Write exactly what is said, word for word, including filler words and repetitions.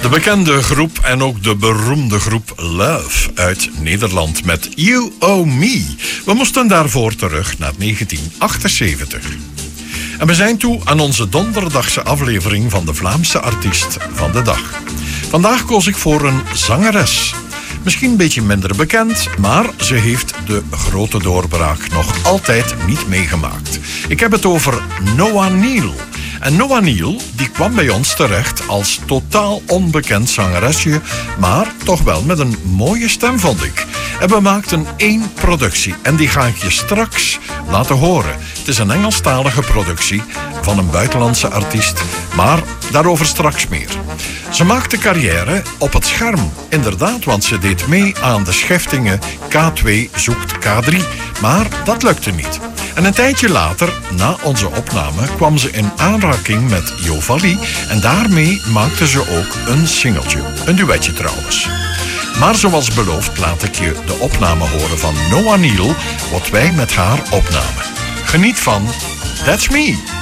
De bekende groep en ook de beroemde groep Love uit Nederland met You Owe Me. We moesten daarvoor terug naar negentien achtenzeventig. En we zijn toe aan onze donderdagse aflevering van de Vlaamse artiest van de dag. Vandaag koos ik voor een zangeres. Misschien een beetje minder bekend, maar ze heeft de grote doorbraak nog altijd niet meegemaakt. Ik heb het over Noah Neal. En Noah Neal die kwam bij ons terecht als totaal onbekend zangeresje, maar toch wel met een mooie stem, vond ik. En we maakten één productie en die ga ik je straks laten horen. Het is een Engelstalige productie van een buitenlandse artiest, maar daarover straks meer. Ze maakte carrière op het scherm, inderdaad, want ze deed mee aan de Scheftingen K twee zoekt K drie, maar dat lukte niet. En een tijdje later, na onze opname, kwam ze in aanraking met Jovalli en daarmee maakte ze ook een singeltje, een duetje trouwens. Maar zoals beloofd laat ik je de opname horen van Noah Neal, wat wij met haar opnamen. Geniet van That's Me.